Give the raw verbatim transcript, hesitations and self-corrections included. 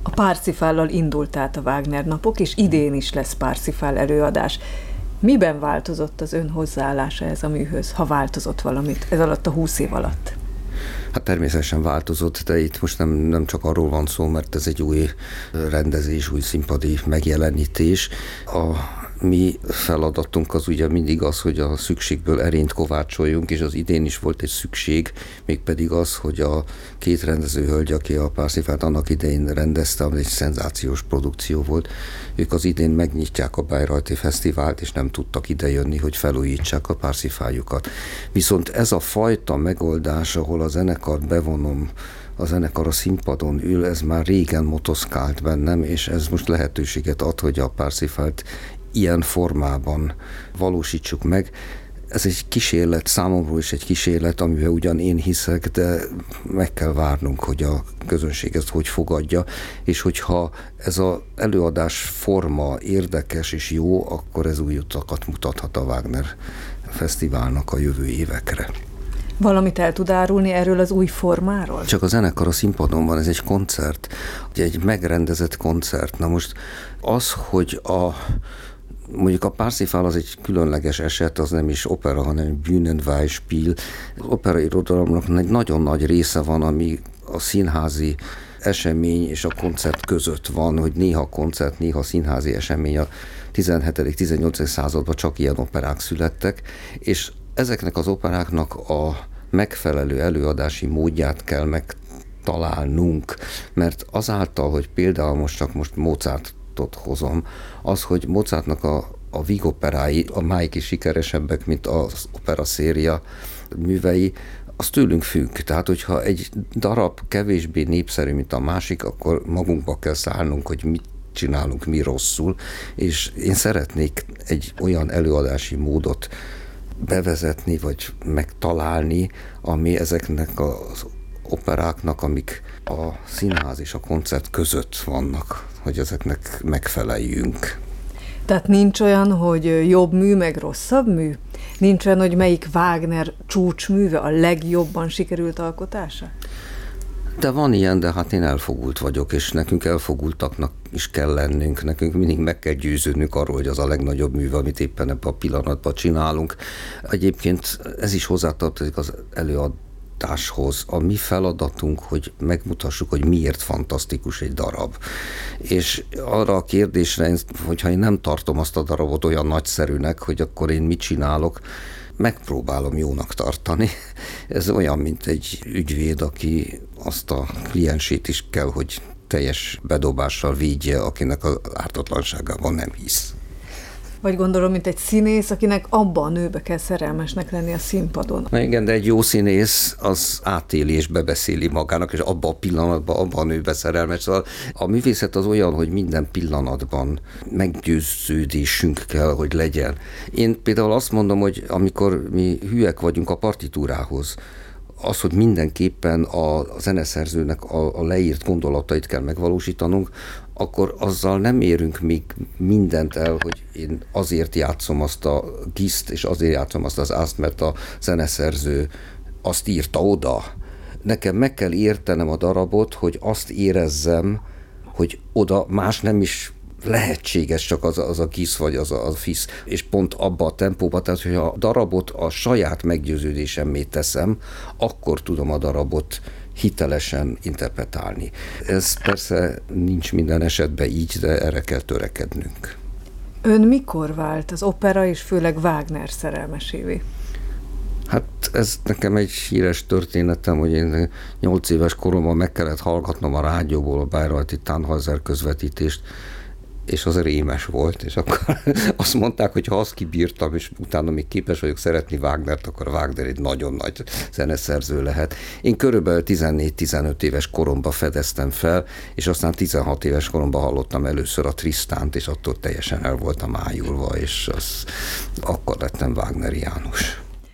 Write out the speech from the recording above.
A Parzifállal indult át a Wagner napok, és idén is lesz Parzifál előadás. Miben változott az ön hozzáállása ez a műhöz, ha változott valamit ez alatt a húsz év alatt? Hát természetesen változott, de itt most nem, nem csak arról van szó, mert ez egy új rendezés, új színpadi megjelenítés. A mi feladatunk az ugye mindig az, hogy a szükségből erényt kovácsoljunk, és az idén is volt egy szükség, mégpedig az, hogy a két rendező hölgy, aki a Parzifált annak idején rendezte, ami egy szenzációs produkció volt, ők az idén megnyitják a Bayreuthi Fesztivált, és nem tudtak idejönni, hogy felújítsák a Parzifáljukat. Viszont ez a fajta megoldás, ahol a zenekart bevonom, a zenekar a színpadon ül, ez már régen motoszkált bennem, és ez most lehetőséget ad, hogy a Parzifált ilyen formában valósítsuk meg. Ez egy kísérlet, számomra is egy kísérlet, amiben ugyan én hiszek, de meg kell várnunk, hogy a közönség ezt hogy fogadja, és hogyha ez az előadás forma érdekes és jó, akkor ez új utakat mutathat a Wagner Fesztiválnak a jövő évekre. Valamit el tud árulni erről az új formáról? Csak a zenekar a színpadon van, ez egy koncert, egy megrendezett koncert. Na most az, hogy a mondjuk a Parzifál az egy különleges eset, az nem is opera, hanem Bühnenbeispiel. Az opera irodalomnak egy nagyon nagy része van, ami a színházi esemény és a koncert között van, hogy néha koncert, néha színházi esemény. A tizenhetedik-tizennyolcadik században csak ilyen operák születtek, és ezeknek az operáknak a megfelelő előadási módját kell megtalálnunk, mert azáltal, hogy például most csak most Mozartot hozom, az, hogy Mozartnak a, a vígoperái a máig is sikeresebbek, mint az opera széria művei, az tőlünk függ. Tehát, hogyha egy darab kevésbé népszerű, mint a másik, akkor magunkba kell szállnunk, hogy mit csinálunk mi rosszul, és én szeretnék egy olyan előadási módot bevezetni, vagy megtalálni, ami ezeknek az operáknak, amik a színház és a koncert között vannak, hogy ezeknek megfeleljünk. Tehát nincs olyan, hogy jobb mű, meg rosszabb mű? Nincs olyan, hogy melyik Wagner csúcsműve a legjobban sikerült alkotása? De van ilyen, de hát én elfogult vagyok, és nekünk elfogultaknak is kell lennünk, nekünk mindig meg kell győződnünk arról, hogy az a legnagyobb műve, amit éppen ebben a pillanatban csinálunk. Egyébként ez is hozzátartozik az előadáshoz. A mi feladatunk, hogy megmutassuk, hogy miért fantasztikus egy darab. És arra a kérdésre, hogyha én nem tartom azt a darabot olyan nagyszerűnek, hogy akkor én mit csinálok, megpróbálom jónak tartani. Ez olyan, mint egy ügyvéd, aki azt a kliensét is kell, hogy teljes bedobással védje, akinek az ártatlanságában nem hisz. Vagy gondolom, mint egy színész, akinek abba a nőbe kell szerelmesnek lenni a színpadon. Na igen, de egy jó színész az átéli és bebeszéli magának, és abba a pillanatban, abba a nőbe szerelmes. Szóval a művészet az olyan, hogy minden pillanatban meggyőződésünk kell, hogy legyen. Én például azt mondom, hogy amikor mi hülyek vagyunk a partitúrához, az, hogy mindenképpen a zeneszerzőnek a, a leírt gondolatait kell megvalósítanunk, akkor azzal nem érünk még mindent el, hogy én azért játszom azt a giszt, és azért játszom azt az ászt, mert a zeneszerző azt írta oda. Nekem meg kell értenem a darabot, hogy azt érezzem, hogy oda más nem is lehetséges, csak az, az a gisz vagy az a, az a fisz, és pont abba a tempóba, tehát hogy a darabot a saját meggyőződésemmé teszem, akkor tudom a darabot hitelesen interpretálni. Ez persze nincs minden esetben így, de erre kell törekednünk. Ön mikor vált az opera és főleg Wagner szerelmesévé? Hát ez nekem egy híres történetem, hogy én nyolc éves koromban meg kellett hallgatnom a rádióból a Bayreuthi Tannhäuser közvetítést, és az rémes volt, és akkor azt mondták, hogy ha azt kibírtam, és utána még képes vagyok szeretni Wagnert, akkor Wagner egy nagyon nagy zeneszerző lehet. Én körülbelül tizennégy-tizenöt éves koromban fedeztem fel, és aztán tizenhat éves koromban hallottam először a Tristánt, és attól teljesen el voltam ájulva, és az, akkor lettem Wagneriánus.